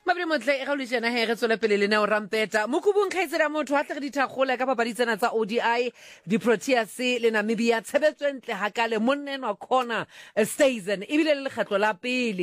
Mabri motle ga le jena he re tsole pele le na o rampeta mokubung khaitsela motho a tle dithagola ka papadi tsena tsa ODI di Proteas le Namibia tshebetswentle hakale monnenwa khona Stazen ebile le lekgetlo la pele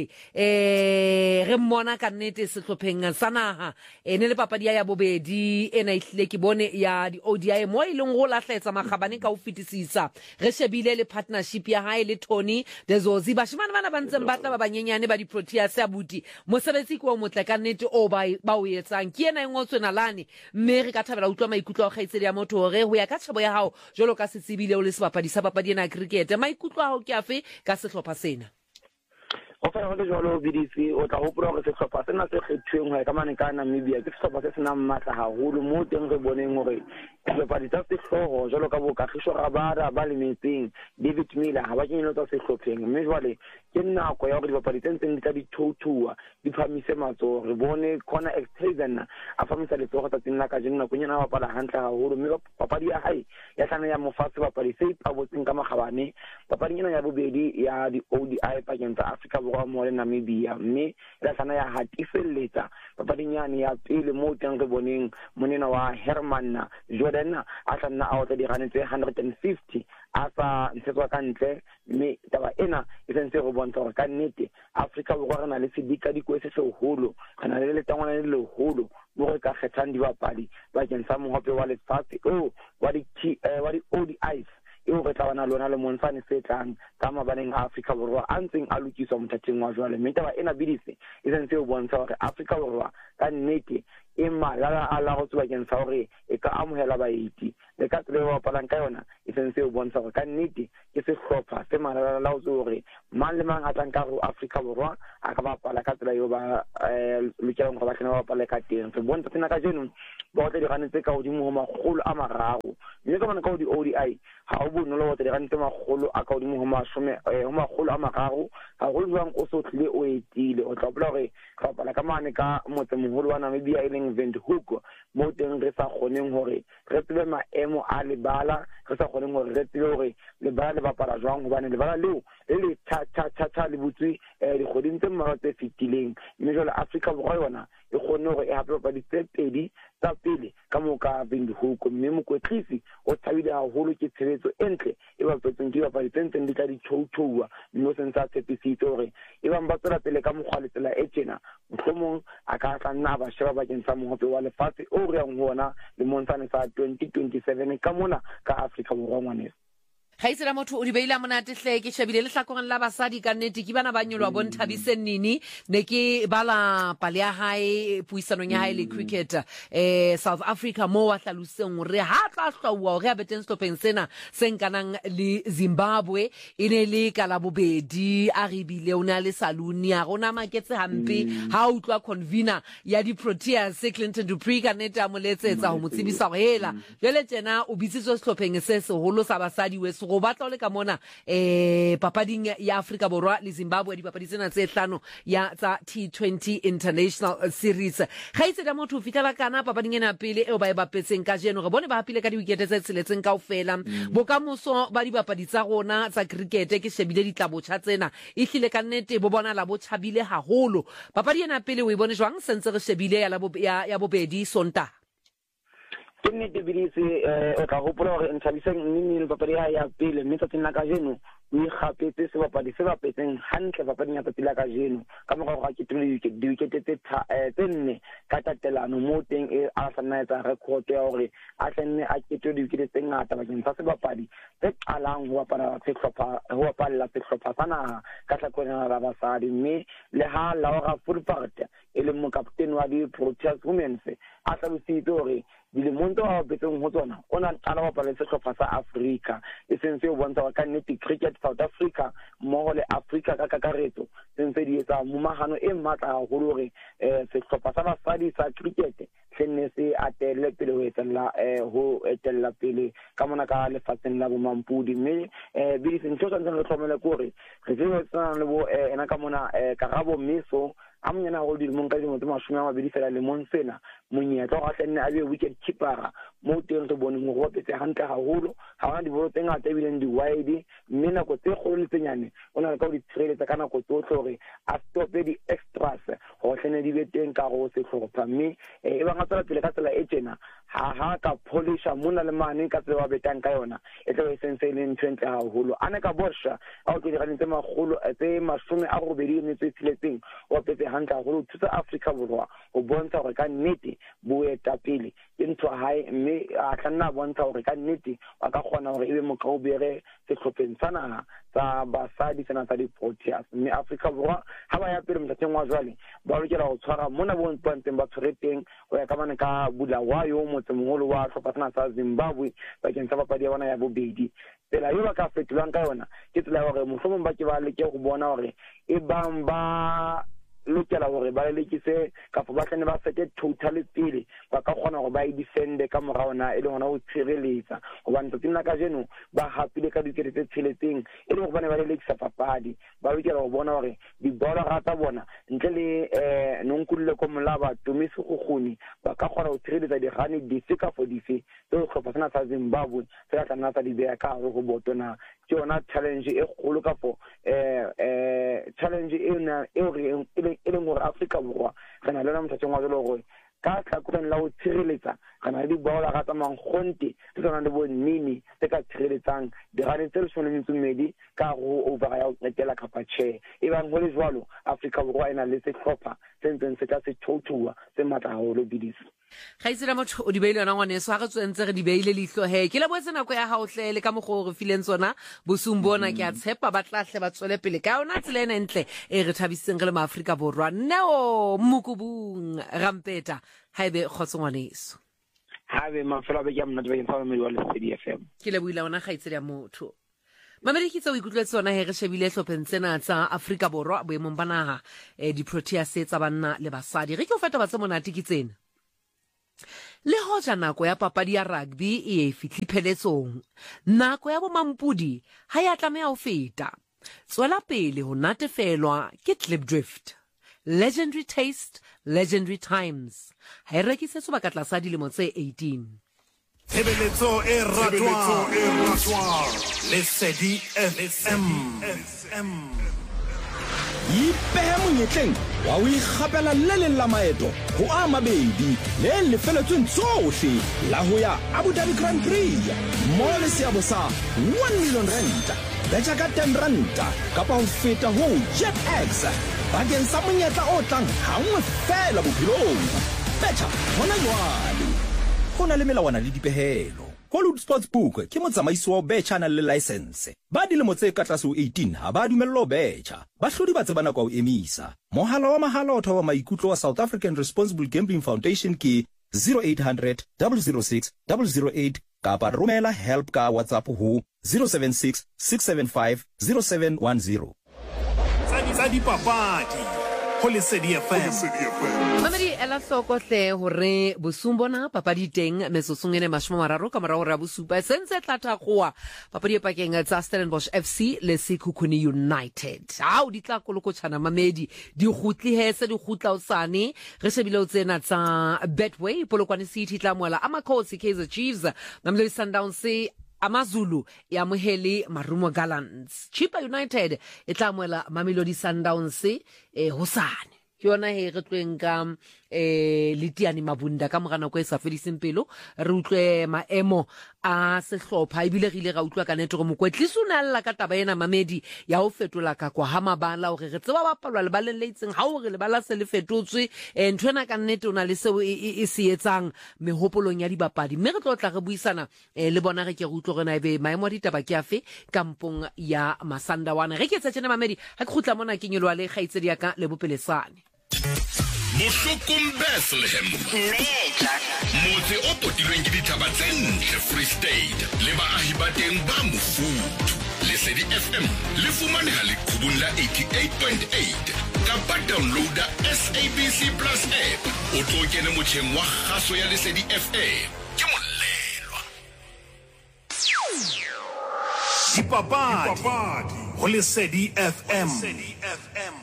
re mmona ka nnete setlopheng sa naha ne le papadi ya bobedi ena ihlile ke bone ya di ODI mo ileng go lahletsa magabane ka o fitisisa re shebile le partnership ya hae le Tony Dezozi bashimana bana ba ntseng batla ba banyenyane ba di Proteas ya buti mosebetsi ko mo ka nnete o ba o etsang ke ena ngotswe nalane mme re ka thabela utlwa maikutlo a kgaitsedi ya motho hore ho ya ka tshebo ya hao jolo ka setsibile o le sebapadi sa papadi ena cricket maikutlo a hao ke afe ka sehlopha sena o fa le jolo bidisi o tla hopola gore sehlopha sena se kgethweng ho ya ka mane ka Namibia ke sehlopha se senang matla haholo mo teng re boneng hore dipapadi tsa sehloho jolo ka bo Kagiso Rabada ba lemetseng David Miller ha ba kenyelo tsa sehlopheng mme jwale ke nako ya gore dipapadi tse ntseng di tla di thoutua di phamise matso re bone khona Stazen a phamisa le tsogo tsa tsena ka jena kunyana ba pala hantle haholo mme papadi ya hae ya tlana ya mofatse papadi se ipabotseng ka magabane papadi ena ya bobedi ya di ODI pakeng tsa Africa borwa mo le Namibia mme la tlana ya hatifelletsa papadi nyane ya pele mo teng re boneng monena wa Herman Jordan a tla nna a otla di ganetse 150 a sa ntshetswa ka ntle mme taba ena e sentse go bontsha gore ka nnete Africa borwa re na le sedika dikwese se holo re na le letangwana le leholo mo re ka kgethang dibapadi bakeng sa mohope wa lefatshe wa di ODIs eo re tla bana lona le Monsane se tlang ka mabaneng a Africa borwa a ntseng a lokiswa mothating wa jwale mme taba ena bidise e sentse o bontsha gore Africa borwa ka nnete e malala a la go tswa bakeng sa gore e ka amohela baeti le ka tsela wa palang ka yona e sentse o bontsha gore ka nnete ke sehlopha se malala la go tswa gore mang le mang a tlang ka go Africa borwa a ka bapala ka tsela yo ba lokelang go ba tsena ba bapala ka teng se bontsha tsena ka jeno ba tla di ganetse ka godimo ho magolo a mararo mme ka bona ka di ODI ha o bonolo tla di ganetse magolo a ka godimo ho magolo a mararo ha go jwang o so tle o etile o tla bola gore ka bapala ka mane ka motse moholo wa Namibia e leng Windhoek mo teng re sa kgoneng hore re tsebe maemo a lebala re sa kgoneng hore re tsebe hore lebala le bapala jwang hobane lebala leo le cha le butswi di goding tse mmarwa tse fitileng mme jwale Africa borwa yona e kgonne hore e hape papadi tse pedi tsa pele ka moka Windhoek mme mokwetlisi o thabile haholo ke tshebetso entle e bapetseng ke papadi tse ntseng di tla di thoutoua mme o sentse a tshepisitse hore e bang ba tsela pele ka mokgwa le tsela e tjena mohlomong a ka tla nna ba sheba bakeng sa mohope wa lefatshe o re yang hona le Monsane sa 2027 ka mona ka Africa borwa ngwanese Khaitsela motho o di beila monate hle ke shebile le hlakong la basadi ka nnete ke bana ba nyolwa bonthabise nini ne ke bala pale ya hae puisanong ya hae le cricket South Africa mo wa hlaloseng re ha tla hlauwa re abeteng stopeng sena senkanang le Zimbabwe ine le kala bobedi a re bile ona le saluni ya rona maketse hampe ha utlwa convener ya di Proteas Clinton Dupree ka nnete a moletsetsa ho motsibisa go hela jele tjena o bitsitswe stopeng se seholo sa basadi we go batla le ka mona papading ya Africa borwa le Zimbabwe di papadi tsena tse hlano ya tsa T20 International Series ga itse da motho fitela kana papading ena pele eo ba e bapetseng ka jeno re bone ba hapile ka di wicket tse tseletseng kaofela bokamoso ba di papadi tsa rona tsa cricket ke shebile ditlabotjha tsena e hlile ka nnete bo bona la botjhabile haholo papadi ena pele o e bone jwang sentse re shebile ya bobedi Sontaga ke nnete bidisi o tla gopola gore nthabiseng mme le papadi ya pele mme tsa tsena ka jeno o ikgapetse sebapadi se bapetseng hantle papading ya tsatsi la ka jeno ka morago ga ketolo di-wicket tse nne ka tatelano mo teng a tla etsa record ya gore a tlenne a ketolo di-wicket tse ngata bakeng sa sebapadi tse qalang ho bapala sehlopha sa naha ka hlakoreng la basadi mme le ha Laura Fulford e leng mokaptene wa di-Proteas Women's a hlalositse gore dilemong tse ba bapetseng ho tsona o na qala bapala sehlopha sa Africa e sentse o bontsha ka nnete cricket South Africa mmoho le Africa ka kakaretso sentse di etsa momahano e matla haholo gore sehlopha sa basadi sa cricket hlenne se atelle pele ho etella pele ka mona ka lefatsheng la bomampudi mme bi se ntse le tlhomela gore re tsena le bo ena ka mona Karabo Meso a monyana go di mong ka di mo tsa 20 fela le Monsena monyetla ga tlenne a be wicket keeper mo teng re bone mo go petse hantle haholo ha ona di bolo tse ngata bileng di wide mme nako tse kgolo le tsenyane ona le ka di tshireletsa ka nako tsotlhe gore a stope di extras go khene di be teng ka go se hlopha mme e ba ngatsela pele ka tsela e tsena ha ka polisha mona le mane ka tsela ba betang ka yona e tlo e sense le ntwentle haholo ane ka bosha a o ke di ganetse magolo tse masome a go bedi le tse tsiletseng o petse hanka go thusa Africa borwa o bontsha gore ka nnete bo eta pele ke ntho hae mme a tlanna bontsha gore ka nnete a ka kgona gore ebe mokaubere se hlopeng tsana tsa basadi tsena tsa di-Proteas mme Africa borwa ha ba ya pele mothatheng wa jwale ba lokela go tshwara mona bo ntseng ba tshwareteng go ya ka mane ka Bulawayo motsemogolo wa hlopha tsena tsa Zimbabwe bakeng sa papadi ya bona ya bobedi tsela yo ba ka fetolang ka yona ke tsela gore mohlomong ba ke ba leke go bona gore e bang ba lokela gore ba lekise kapo ba tlane ba sete total pele ba ka kgona gore ba e defende ka moraona e le gona go tshireletsa gobane tsena ka jeno ba hapile ka dikete tse tsheletseng e le go bane ba lekisa papadi ba lokela go bona gore di bola rata bona ntle le nonkulle ko molaba Tumisi Gogoni ba ka kgona go tshireletsa di gane dife ka fo dife tse hlopha tsena tsa Zimbabwe tse ka tla di beya ka go botona ke yona challenge e kgolo ka fo challenge e leng gore Africa borwa re na le na mothatheng wa jalo gore ka tlhakoreng la go tshireletsa re na le dibaola ga tsamang gonte tse tshwanang le bonnini tse ka tshireletsang dirane tse lesome le metsomedi ka go overa ya go qetela kapa chair e bang go le jwalo Africa borwa e na le sehlopha se ntseng se tla se thoutua se matla haholo bidisi ga itsela motho o di beile yona ngwaneso ga re tswentse re di beile leihlo he ke le boetse nako ya ga o hlele ka mogoro fileng tsona bosung bona ke a tshepa ba tlahle ba tswele pele ka yona tsela ena ntle e re thabisitseng re le maAfrika borwa neo mokubung rampeta haebe khotso ngwaneso haebe mafela be ke mna tse ba ke fa me wa Lesedi FM ke le buila ona ga itsela motho Mamedi kitse o ikutlwetse tsona he re shebile hlopeng tsena tsa Afrika borwa boemong ba naga di-Proteas tsa banna le basadi re ke o feta ba tse monate ke tsena le hoja nako ya papadi ya rugby e fitli pheletsong nako ya bomampudi ha ya tlameha ho feta tswela pele ho natefelwa ke Klipdrift legendary taste legendary times ha re ke setso ba ka tlasa dilemo tse 18 Tshebeletso e ratwang Lesedi FM ipehe monyetleng wa o ikgapela le leng la maeto go a mabedi le lefeletsweng tsohle la ho ya Abu Dhabi Grand Prix mo le seabo sa 1 million rand betja ka 10 ranta kapa ho feta ho JetX bakeng sa monyetla o tlang hangwe fela bophelong betja hona jwale go na le melawana le dipehelo Hollywood Sportsbook ke motsamaisi wa betjha na le license ba dilemo tse ka tlase ho 18 ha ba dumello betjha ba hlodi ba tsebana kwa o emisa mohala wa mahala o thawa maikutlo wa South African Responsible Gambling Foundation ke 0800 006 008 kapa romela help ka WhatsApp ho 076 675 0710 Tsa dipapadi ho Lesedi FM Mamedi ela hloko hle hore bosumbona papadi teng mesosong ene 30 ka morao ra bosupa sense tlata goa papadi e pakeng tsa Stellenbosch FC le Sekhukhune United au di tla kolokotshana Mamedi di gutli hese di gutla usane re shebile o tsena tsa Betway Polokwane City tla moala Amakhosi Kaizer Chiefs Mamelodi Sundowns AmaZulu ya moheli Marumo Gallants Chippa United e tla moela Mamelodi Sundowns hosane ke yona he re tlweng ka Litiani Mabunda ka mogana go sa fediseng pelo re utlwe maemo a sehlopha ibile re ile ga utlwa ka netro mokwetlisi o nalla ka taba ena Mamedi ya ho fetola ka kwa ha mabala hore re tseba bapalwa le baleng le itseng ha hore le bala se le fetotswe ntwena ka nnete ona le seo e se etsang mehopolong ya dibapadi mme re tlo tla re buisana le bona re ke re utlwe rena ebe maemo a ditaba ke afe kampong ya Masandawana re ke tsetsena Mamedi ha ke khutla mona ke nyelwa le kgaitsedi ya ka le bopelesane Moshokum Bethlehem motse o potilweng ke dithaba tse ntle Free State le baahi ba teng ba mofuthu Lesedi FM le fumaneha leqhubung la 88.8 kapa downloada SABC Plus app o tlo kene motjheng wa kgaso ya Lesedi FM ke molelwa Dipapadi ho Lesedi FM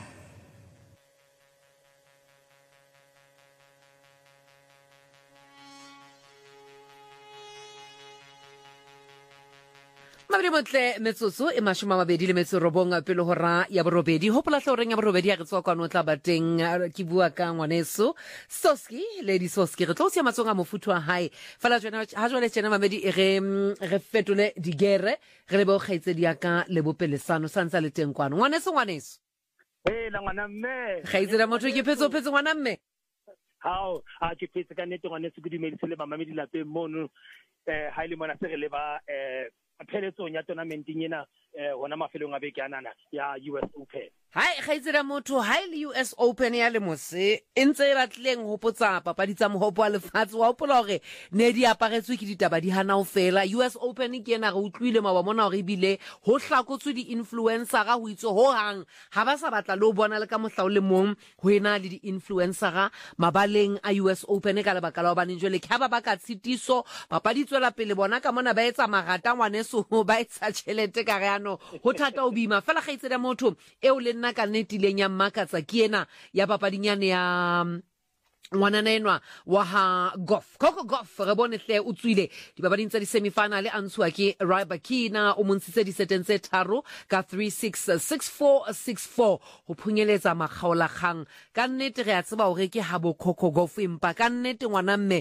Mabedi motle metsotso e 29 pele ho ra ya borobedi hopola tlhoreng ya borobedi ya re tswa kwano tla bateng ke bua ka ngwaneso Soski Lady Soski re tlo sia matsonga mofutu wa hae fela jona ha jole tsena Mabedi re fetole digere re le bo khaitse dia ka le bopelesano santsa le teng kwano ngwaneso la ngwana mme khaitse la motho ke phetso ngwana mme hao a ke phetse ka nete ngwaneso go dumedise le mamamedi lapeng mono ha ile mona se re le ba pheletsong ya tournamenteng ena hona mafelong a beke anana ya US Open. Hai khaitsela motho ha ile US Open ya le mose entse batleng hopotsa papadi tsa mohopo wa lefatshe wa hopola hore ne di aparetswe ke ditaba di hana ho fela US Open ke ena re utlwile mawa mona hore bile ho hlakotswe di influencer ga ho itse ho hang ha ba sa batla le ho bona le ka mohlao le mong ho ena le di influencer mabaleng a US Open ka lebaka la ba njwe le khaba ba ka tshitiso papadi tswela pele bona ka mona ba etsa marata ngwaneso ba etsa tšhelete ka reano ho thata o bima fela khaitsela motho eo le nna ka netileng ya makatsa ke ena ya papadinyane ya ngwananenwa wa ha golf Coco Golf re bone hle o tswile di babading tsa di semifinal antswa ke Rybakina o montshitse di setentse tharo ka 3-6 6-4 ho phunyeletsa makgaola kgang ka nnete re a tseba hore ke habo Coco Golf empa ka nnete ngwana mme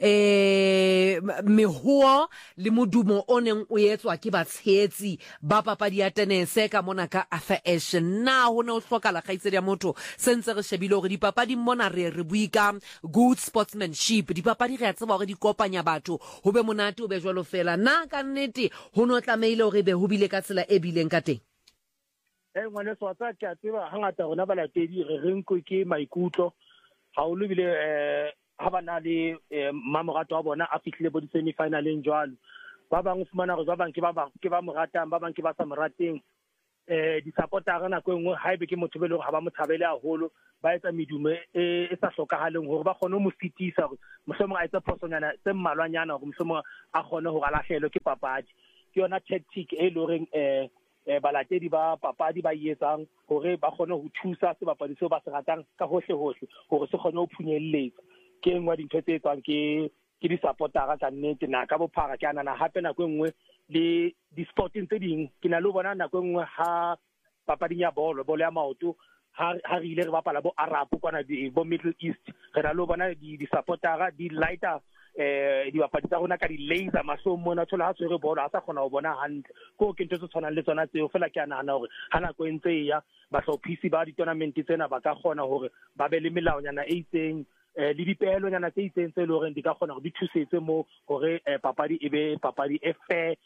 mehuo le modumo o neng o etswa ke batshetsi ba papadi ya tennis ka mona ka Affairs na ho ne o hlokala khaitsedi ya motho sentse re shebile hore di papadi mona re buika good sportsmanship di papadi re a tseba hore di kopanya batho ho be monate o be jwalo fela na ka nnete ho no tlameile hore be ho bile ka tsela e bileng ka teng ngwana so tsa ke a tseba hangata rona balatedi re renko ke maikutlo ha o lebile ha bana le mamorato wa bona a fihlile bo di semifinaleng jwalo ba bang o fumana re ba bang ke ba moratang ba bang ke ba sa morateng di supportera na go engwe haibe ke motho bele ha ba mothabele haholo ba etsa medumo e sa hlokahaleng hore ba kgone mo fitisa mohlomong a etsa phosonyana tse mmalwanyana hore mohlomong a kgone ho alahlelo ke papadi ke yona tactic e loreng balatedi ba papadi ba yetsang hore ba kgone ho thusa se bapadi seo ba se ratang ka hohle hore se kgone ho phunyelletsa ke engwe dintho tse etswang ke di supportera ka nnete na ka bophara ke anana hape na go engwe le di sporting tse ding ke na le bona na go engwe ha papading ya bolo ya maoto ha re ile re bapala bo Arab kwana bo Middle East re na le bona di supportera di lighter di bapadi tsa rona ka di laser maso mona thola ha tswere bolo a sa khona ho bona hantle go ke ntse tshwana le tsona tseo fela ke anana hore hana go entse ya ba hlophisi ba di tournament tsena ba ka khona hore ba be le melaonyana e itseng le dipehelo nyana tse itseng tse le hore di ka khona hore di thusetse mo hore papadi e be papadi e fair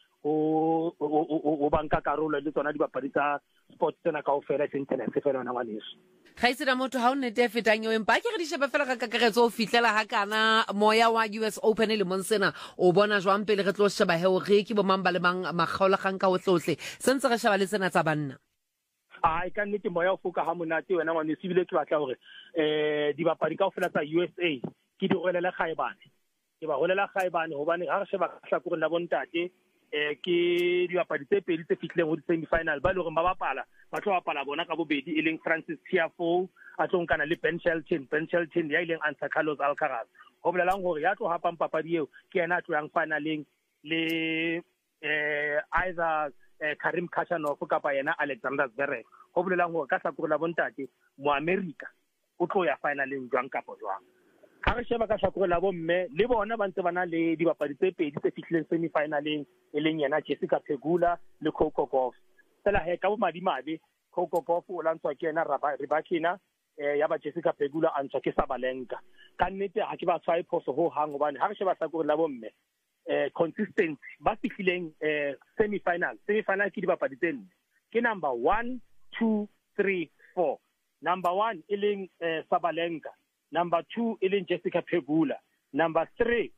o banka karolo le tsona di bapadi tsa sport tsena kaofela se internet se fela ngwana ngwaneso khaitsela motho ha o nne te fetang yo empa ke re di shebe fela ka kakaretso o fitlela ha kana moya wa US Open le monsena o bona jwang pele re tlo sheba he hore ke bo mamba le bang makgaola kgang ka otlhohle sentse re sheba le tsena tsa banna ai ka nnete moya o foka ha monate wena ngwane se bile ke batla hore di bapadi kaofela tsa USA ke di rolela khaebane ke ba rolela khaebane hobane ha re sheba hlakoreng la bontate ke di bapadi tse pedi tse fitlileng ho di semifinal ba le hore ba bapala ba tlo bapala bona ka bobedi e leng Francis Tiafoe a tlonkana le Ben Shelton ya ileng ansa Carlos Alcaraz ho bolelang hore ya tlo hapang papadi eo ke yena a tloang finaleng le either Karim Khachanov kapa yena Alexander Zverev ho bolelang hore ka hlakore la bontate mo America o tlo ya finaleng jwang kapa jwang ha re sheba ka hlakore la bomme le bona ba ntse bana le dibapadi tse pedi tse fihlileng semifinaleng e leng yena Jessica Pegula le Coco Gauff tsela he ka bomadimabe Coco Gauff o lantshwa ke yena Rybakina ya ba Jessica Pegula a ntshwa ke Sabalenka ka nnete ha ke ba tshwae phoso ho hang hobane ha re sheba hlakore la bomme consistency ba fihlileng semifinal ke dibapadi tse nne ke number 1 2 3 4 number 1 e leng Sabalenka number 2 e leng Jessica Pegula number 2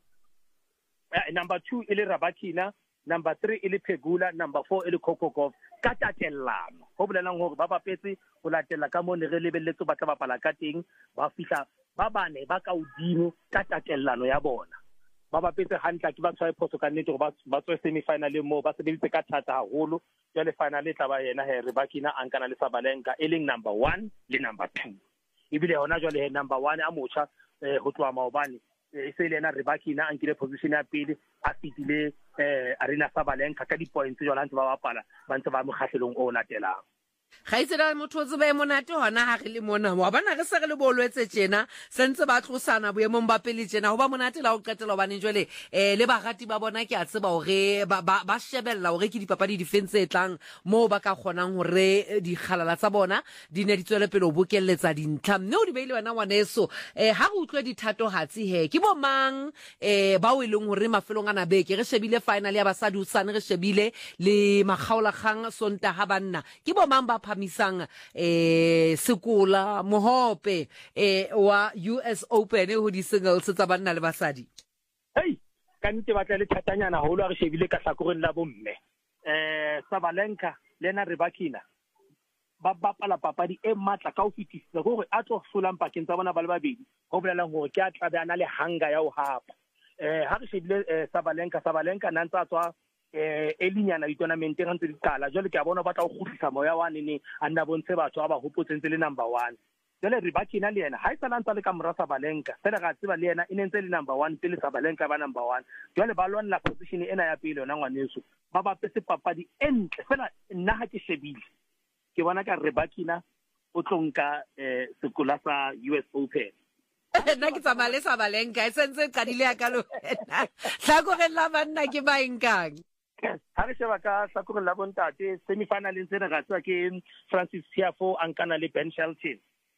e le Rybakina number 3 e le Pegula number 4 e le Coco Gauff ka tatellano ho bolelang hore ba bapetse ho latela ka mone re lebelletse ba tla bapala ka teng ba fihla ba bane ba ka udimo ka tatellano ya bona ba bapetse hantle ke ba tshwae phoso ka nnete gore ba tswe semifinaleng mo ba sebeditse ka thata haholo jwale final e tla ba yena Rybakina ankana le Sabalenka e leng number 1 le number 2 ibile hona jwale number 1 a motsha ho tloa maobane e se le yena Rybakina a nkile position ya pele a fitile Arena Sabalenka ka di-points jona ntse ba bapala ba ntse ba mo kgatlhelong o latelang. ga itsela motho o tsebe monate hona ha re le mona wa bana re se re le bolwetse tjena sentse ba tlosana boemong ba pele tjena ho ba monate la o qetela bane jwale le bagati ba bona ke a tseba hore ba shebella hore ke dipapadi difense e tlang mo ba ka kgonang hore di khalala tsa bona di ne di tswele pele o bokelletsa dintlha mme o di beile wena ngwaneso ha re utlwe dithatohatsi he ke bo mang ba o ileng hore mafelong ana beke re shebile final ya basadi usane re shebile le makgaolakgang Sontaga banna ke bo mang ba phamisang Sekola Mohope wa US Open ho di singles tsa banna le basadi. Hey ka nnete batla le thatanyana holo re shebile ka hlakoreng la bomme Sabalenka lena Rybakina ba bapala papadi e matla ka o fitisa gore a tlo hlolang pakeng tsa bona ba le babedi go bolelang gore ke a tla bana le hanga ya o hapa ha re shebile Sabalenka nantsa tswa elinyana di-tournament ga ntse di qala jwale ke a bona ba tla go kgutlisa moya wa nene a nna bontshe batho ba ba hopotseng le number 1 jwale Rybakina le yena ha e tsala ntse le ka mora Sabalenka fela ga tseba le yena e nentse le number 1 pele Sabalenka ba number 1 jwale ba lwanela position ena ya pele yona ngwaneso ba bapetse papadi entle fela nna ha ke shebile ke bona ka Rybakina o tlonka Sekola sa US Open nna ke tsamaya le Sabalenka e sentse qadile ya ka le wena hlakoreng la banna ke ba enkang ha re sheba ka hlakoreng la bontate semifinaleng tsena ga tswa ke Francis Tiafoe ankana le Ben Shelton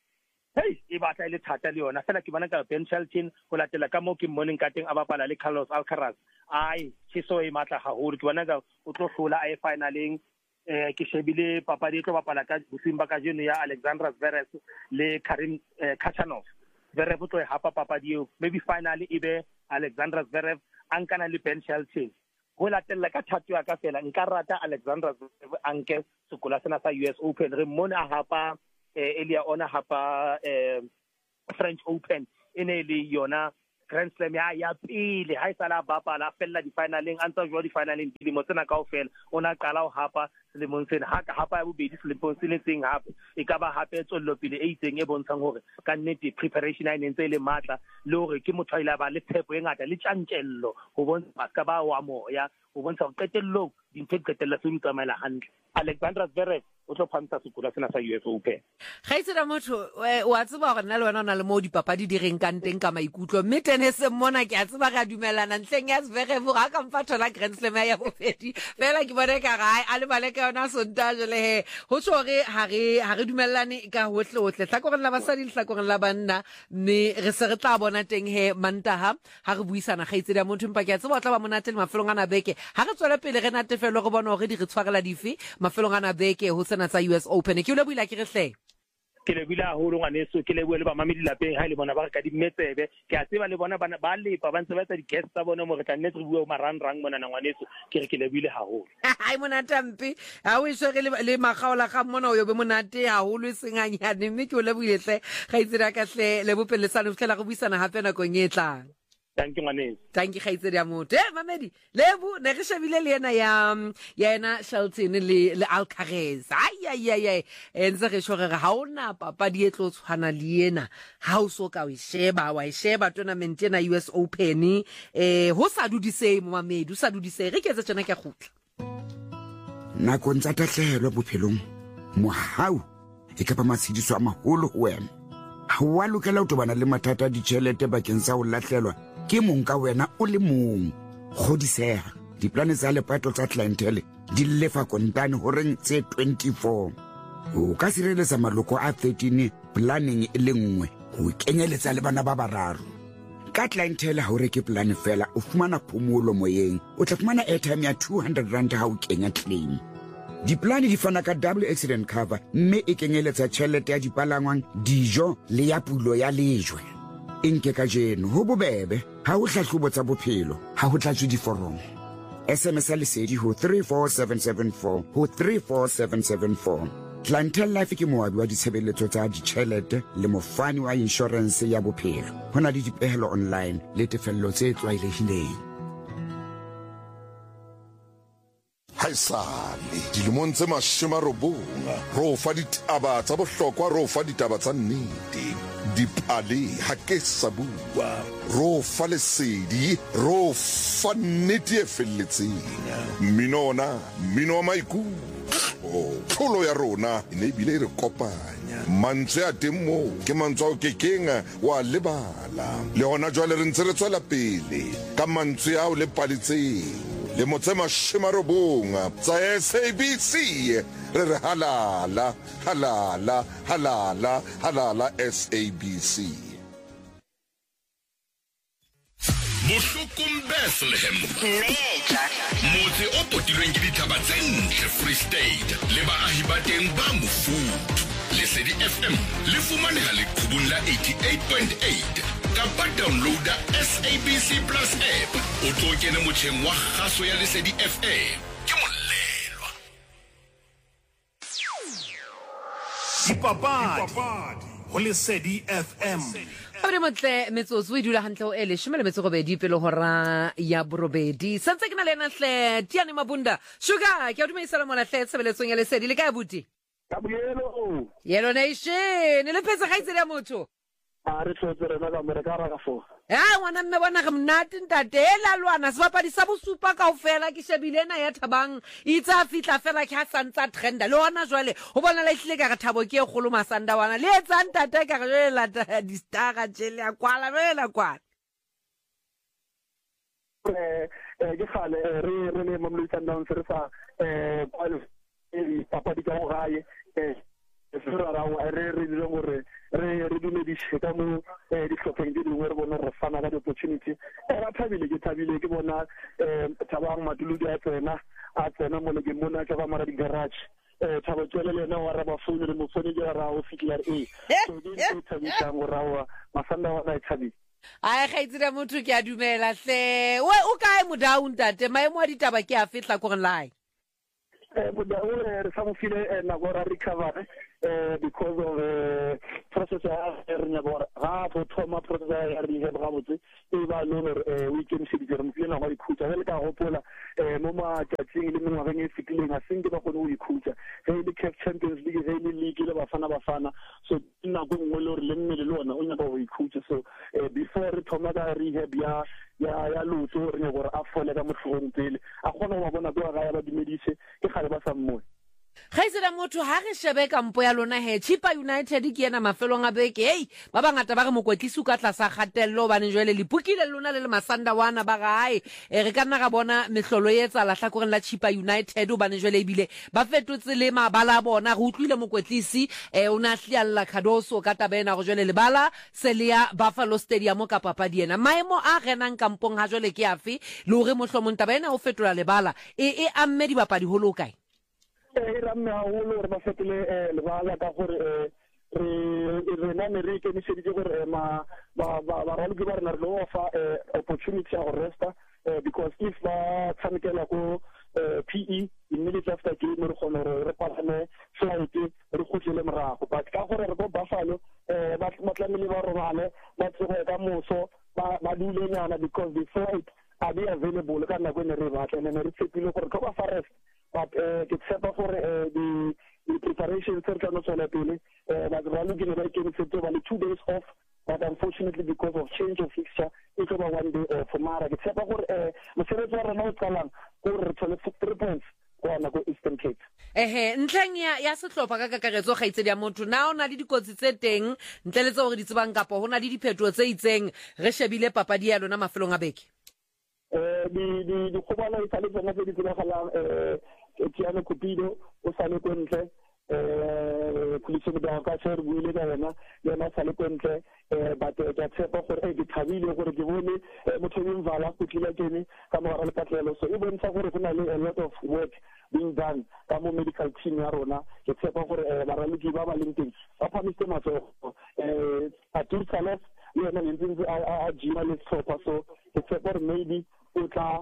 hey e batla ile thata le yona fela ke bona ka Ben Shelton ho latela ka mo ke morning ka teng a bapala le Carlos Alcaraz ai tšiso e matla haholo ke bona ka o tlo hlola a finaleng ke shebile papadi e tlo bapala ka bosimba ka jeno ya Alexander Zverev le Karim Khachanov Zverev o tlo e hapa papadi eo maybe finally e be Alexander Zverev ankana le Ben Shelton go latella ka thato ya ka fela nka rata Alexander Zverev anke Sekola sena sa US Open re mona hapa elia ona hapa French Open ene le yona Grand Slam ya pele ha isala bapala fella di finaleng antsa jwa di finaleng di mo tsena kaofela ona qala o hapa selemong sena ha ka hapa ya bobedi selemong se letseng hape e ka ba hape tswello pele e itseng e bontshang hore ka nnete preparation a nentse le matla le hore ke motho ila ba le phepo e ngata le tjantjello ho bontsha ka ba wa moya ho bontsha ho qetellong dintho di qetella se di tsamaela hantle Alexander Zverev o tlo phamisa Sekola sena sa US Open ga itsela motho wa tseba gore nna le wena o na le mo dipapadi di reng kang teng ka maikutlo mme tennis mona ke a tseba ga dumelana ntleng ya Zverev ga ka mfa thola Grand Slam ya bobedi fela ke bone ka ga a le baleka yona Sontaga le he ho tsore ha re dumellane ka hohle hlakoreng la basadi le hlakoreng la banna mme re se re tla bona teng he Mantaha ha re buisana ga itsela motho mpa ke a tseba o tla ba monate le mafelong ana beke ha re tswela pele re natefelo go bona hore di re tshwarela dife mafelong ana beke ho tsena tsa US Open ke le buila ke re hle ke le buila holo ngwaneso ke le bua le ba mamedi lapeng ha le bona ba re ka di mmetsebe ke a tseba le bona ba lepa ba ntse ba tsa di guest tsa bona mo re tla nnetse re bua marang mona na ngwaneso ke re ke le buile haholo ai monate mpe ha o iswe le magaola ga mona o yo be monate haholo e senganyane mme ke o le buile hle ga itsira ka hle le bopelesane o fitlela go buisana hape nakong e tlang Thank you ngwaneso thank you khaitsedi ya motho mamedi lebu ne re shebile le ena ya ena Shelton le Alcaraz ai enze re shore ga ona papadi e tlo tshwana le ena ha o so ka o sheba tournament ena US Open ho sa dudise mo mamedi o sa dudise re ke tse tsena ke khutla nako ntsa tahlelo bophelong mohau e ka ba matshidiso a maholo ho wena ha wa lokela o tobana le mathata a ditjhelete bakeng sa ho lahlelwa ke mong ka wena o le mong godiseha diplane tsa lepato tsa clientele di lefa kontane horeng tse 24 o ka sireletsa maloko a 13 planning e le nngwe ho kenyeletsa le bana ba bararo ka clientele ha o reke plan fela o fumana phomolo moyeng o tla fumana airtime ya 200 rand ha o kenya claim diplane di fana ka double accident cover mme e kenyeletsa tjhelete ya dipalangwang dijo le ya pulo ya lejwe inke ka jeno ho bobebe ha o hlahlobo tsa bophelo ha ho tlatswe diforomo SMS lesedi ho 34774 ho 34774 Clientele Life ke moabi wa ditshebeletso tsa ditjhelete le mofani wa insurance ya bophelo hona le dipehelo online le tefello tse tlwaelehileng haisale dilemong tse 90 ro fa ditaba tsa bohlokwa ro fa ditaba tsa nnete dipale ha ke sa bua ro fa lesedi ro fa nnete e felletseng mmino wa maikutlo pholo ya rona e ne bile re kopanya mantswe a teng mo ke mantswe o kekeng wa lebala le hona jwale re ntse re tswela pele ka mantswe ao le paletseng le motsema shimarobonga tsa SABC re re halala SABC. Bohlokong Bethlehem motse o totilweng ke dithaba tse ntle Free State le baahi ba teng ba mofuthu. Lesedi FM le fumaneha leqhubung la 88.8 kapa downloada SABC Plus app o tlo kena motjheng wa kgaso ya Lesedi FM ke molelwa. Dipapadi ho Lesedi FM. Re motle metsotso e dula hantle o ele shimele metsotso bedi pele hora ya borobedi santse ke na le nahle Tiane Mabunda Sugar ke a dumeisa mona hle tsebeletsong ya Lesedi le ka buti Yellow Nation le phetse ga itsela motho re tlotse rena ka mereka ka fo ngwana mme bona ga mnate ntate ela lwana se bapadi sa bosupa kaofela ke shebile ena ya thabang itsa fitla fela ke ha santsa trenda le ona jwale ho bona la ihlile ka ga thabo ke e golo masanda wana le etsa ntate ka re la di star jele ya kwala bela kwa ke khale re le mamluta down se re sa kwalo papa di ka go gae re dile gore re dumedishe ka mo dihlopeng di dingwe re bona re fana ka opportunity ra thabile ke bona Thabang Maduludi a tsena mo le ke mona ka ba mara di garage thabo tswele lena wa ra ba phone le mo phone ke ra o fitla so di thabisa go rawa masanda wa na thabile a ga itsira motho ke a dumela hle we o kae mo down tate maemo a ditaba ke a fitla go rela but re sa mo file na go ra recover because of process ya re nyabora ga go thoma process ya rehab ga botse e ba lo weekend shedi re mo file na go ikhutsa le ka gopola mo ma tsatsing le mengwa ga e fitileng a seng ke ba go go ikhutsa ge le CAF Champions League ge le league le bafana so nna go ngwe le re le mmele le ona o nya go ikhutsa so before re thoma ka rehab ya lotso re nyabora a fole ka motlhogong pele a gona wa bona go ga ya ba dumedise ke gale ba sa mmoe Gaisela motho ha re shebe kampo ya lona he Chippa United ke ena mafelong a beke ba bangata ba re mokwetlisi ka tlasa gatello ba ne jwele le pukile lona le masanda wana ba gae re ka nna ga bona mehlolo e etsa la hlakoreng la Chippa United ba ne jwele ebile ba fetotse le mabala bona re utlwile mokwetlisi o na hlialla Khadoso ka tabena go jwele le bala Celia Buffalo Stadium ka papadi ena maemo a renang kampong ha jwele ke afi le hore mohlomong tabena o fetola le bala e amme di bapadi ho lokae ra mme haholo re ba fetole lebala ka gore re na re ke misheditse gore ba ralo ke ba rena re lo fa opportunity ya go resta because if ba tsamekela go PE immediately after game re gona re palame flight re khutlele morago but ka gore re go Buffalo ba tlamele ba robale ba tsego ka moso ba dule nyana because the flight are they available ka nako ne re batla ne re tshepile gore ka ba farest but ke tshepa gore the preparation tse ka no tswela pele ba ralo ke ne ba ikemisetso ba le 2 days off but unfortunately because of change of fixture it over 1 day for mara ke tshepa gore mosebetsi wa rena o tsalang gore re tsole 3 points kwana go Eastern Cape ntleng ya sehlopha ka kakaretso ga itsedi ya motho na ona le dikotsi tse teng ntle le tse gore di tsebang kapo hona le diphetho tse itseng re shebile papadi ya lona mafelong a beke di khobana e sale tsena tse di tsebagalang Tiano Cupido o sale ko ntle pulisong da ka tsere buile ka yena sale ko ntle but ke tshepa gore ke thabile gore ke bone motho o mvala go tlila kene ka mogara le patlelo so e bontsha gore go na le a lot of work being done ka mo medical team ya rona ke tshepa gore ba raloki ba ba leng teng ba phamise matsogo Artur Salas le yena ntse a jima le tshopa so ke tshepa gore maybe o tla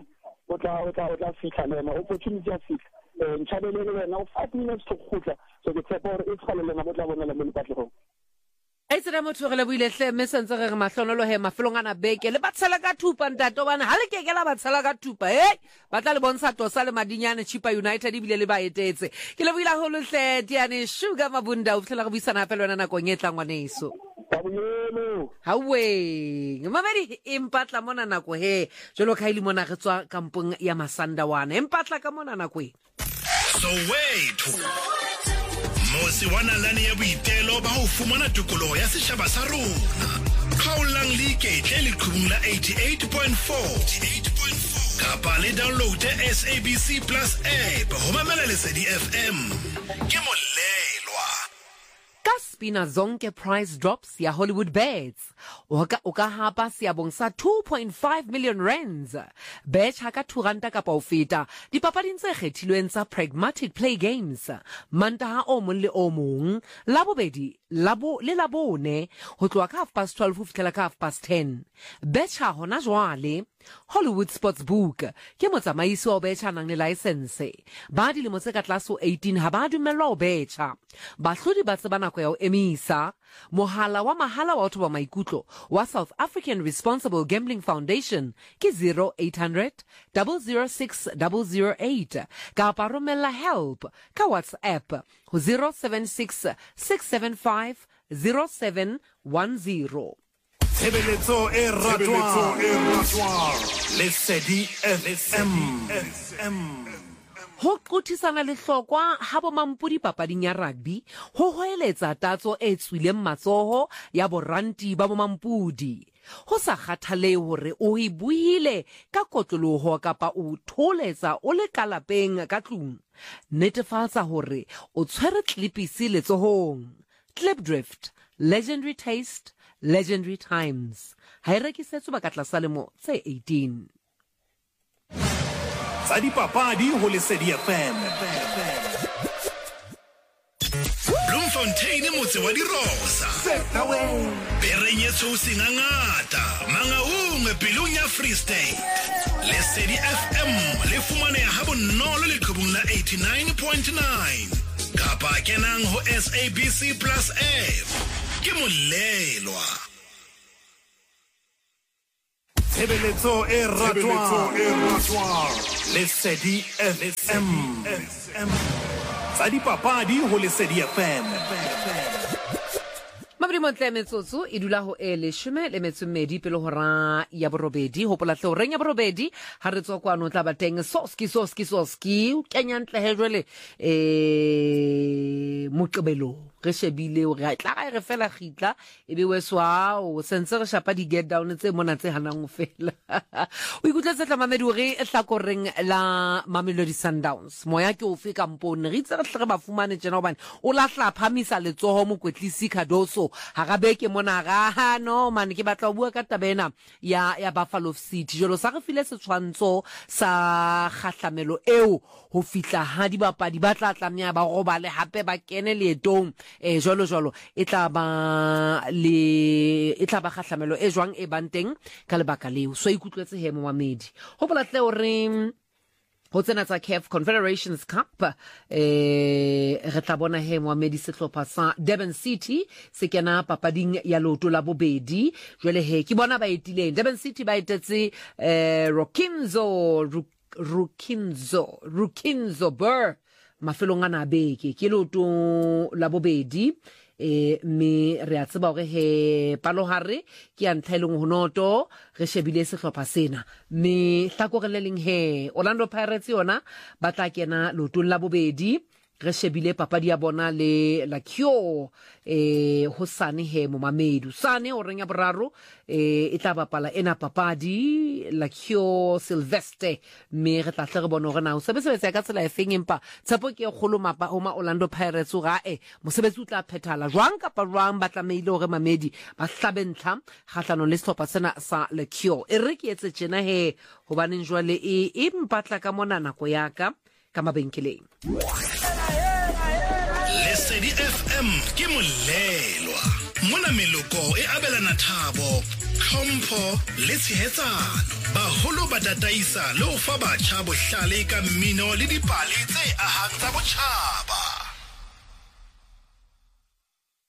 fitla lena opportunity ya fitla ntšhabele le wena o 5 minutes to khutla so ke tshepa gore e tshwale lena bo tla bonela mo lepatlegong tsena motho re le buile hle mme sentse re mahlonolo he mafelong ana beke le batsela ka thupa ntato bana ha le kekela batsela ka thupa ba tla le bontsha tosa le madinyane Chippa United bile le ba etetse ke le buile ho le hle Tiane Sugar Mabunda o fela go buisana pele wena nakong e tlang ngwaneso Hawe mamedi impatla mona nako he jolo khaili mona re tswa kampong ya Masandawana impatla ka mona nako e So wait Mosi wana lani ya boitelo ba ho fumana tokoloho ya setjhaba sa rona Khaolang Leakage le leqhubung la 88.4 kapa le download SABC Plus app ho mamela Lesedi FM ke molelwa Kaspina zonke price drops ya Hollywood Bets oka hapa siabong sa 2.5 million rands bet haka turanta kapa ofeta dipapading tse kgethilweng tsa Pragmatic Play Games mantaha o mong le o mong la bobedi le la bone ho tloha ka 12:30 ho fihlela ka 10:30 betcha hona jwale Hollywood Sportsbook ke motsamaisi wa betcha nang le license ba dilemo tse ka tlase 18 ha ba dumellwa ho betcha bahlodi ba tsebana ko ya o emisa mohala wa mahala wa otho ba maikutlo wa South African Responsible Gambling Foundation ke 0800 006 008 ka paromela help ka WhatsApp ho 076 675 0710 Tshebeletso e ratwa Lesedi FM Ho qothisana le hlokwa ha bo mampudi papading ya rugby ho hoeletsa tatso e tswileng matsoho ya boranti ba bo mampudi ho sa kgathale hore o ibuile ka kotloloho kapa o tholetsa o le kalapeng ka tlung netefatsa hore o tshwere klipisi letsohong Clipdrift Legendary Taste Legendary Times ha rekisetswe ba ka tlasa lemo tse 18 tsa dipapadi ho Lesedi FM Bloemfontein motse wa dirosa Berenyetso singangata mangaung pelong ya Free State Lesedi FM le fumaneha ha bonolo leqhubung la 89.9 kapa kenang ho SABC Plus app ke molelwa Tshebeletso e ratwa Lesedi FM tsa dipapadi ho Lesedi FM Mabri montle metsotso e dula ho eleshome le metsomedi pele hora ya borobedi ho pola tloreng ya borobedi ha re tswa kwano tla ba teng soski o kenya ntle he jwale moqebelo re shebile o re tla re fela khitla ebe weswa o sentse re shapa di get down tse mona tse hanang o fela o ikutletse tla mamedi o re hlakoreng la Mamelodi Sundowns moya ke o fe kampone re itse re hle ba fumane jena hobane o la hla phamisa letsoho mokwetlisi Khadoso ha ga beke mona ga no man ke batla o bua ka tabena ya Buffalo City jolo sa re file setshwantsho sa khahlamelo eo ho fitla ha di bapadi ba tla tlamya ba robale hape ba kene leetong jolo e tla ba khahlamelo e jwang e banteng ka lebaka leo so ikutlwetse he mo mamedi ho bola tle o re ho tsena tsa CAF Confederations Cup re tla bona he Mohamedi sehlopha sa Durban City se kena papading ya loto la bobedi jwale he ke bona ba etileng Durban City ba etetse Rukinzo Burr mafelong ana beke ke loto la bobedi me re a tseba hore he palohare ke ya ntlheleng ho noto re shebile sehlopha sena me hlakoreleng he Orlando Pirates yona ba tla kena lotong la bobedi re shebile papadi ya bona le la Kyo ho Sane he mo Mamedu Sane o reng ya boraro e tla bapala ena papadi la Kyo Sylvester me re tla hle re bona hore na o sebetsa ka tsela e feng empa tshepo ke kgolo mapa o ma Orlando Pirates o ga mosebetsi o tla phethala jwang kapa jwang ba tla meile hore Mamedi ba hlabentla kgahlano le sehlopha sena sa la Kyo e re ke etse tjena he hobaneng jwale e mpatla ka mona nako yaka ka mabenkeleng Lesedi FM ke molelwa mona meloko e abelana thabo tlhompho le tshehetsano baholo ba tataisa le ho fa batjha bohlale ka mmino le dipale tse ahang tsa botjhaba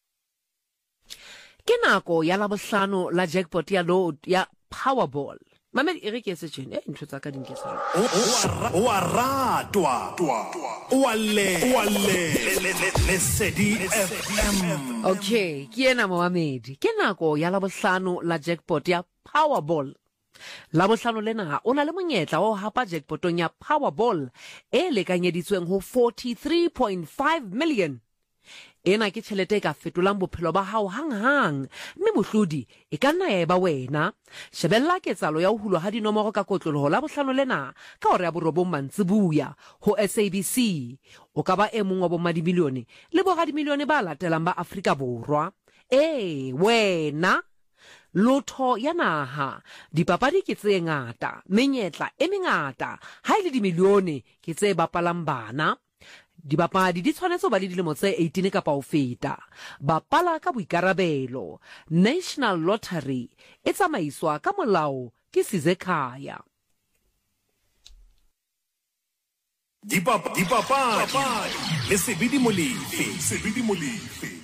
ke nako ya la bohlano la jackpot ya Powerball mamedi e re ke se tjene ntho tsa ka dinke se o a ratwa o a le Sedi FM. okay ke ena moamedi ke nako ya la bohlano la jackpot ya Powerball. La bohlano lena o na le monyetla wa ho hapa jackpotong ya Powerball e lekanyeditsweng ho 43.5 million. Ena ke tjhelete ka fetolang bophelo ba hao hang mme mohlodi e ka nna ya eba wena. Shebella ketsalo ya ho hulwa ha dinomoro ka kotloloho la bohlano lena ka hora ya borobong mantsibuya ho SABC. O ka ba e mong wa bomadibilione le boradimilione ba latelang ba Afrika Borwa. Wena lotho ya naha, dipapadi ke tse ngata, menyetla e mengata, ha ile dimilione ke tse bapalang bana. Dibapadi di tshwanetse ba le dilemo tse 18 kapa ho feta. Bapala ka boikarabelo. National Lottery e tsamaiswa ka molao ke Sizekhaya. Dipapadi le Sebidi Molefe.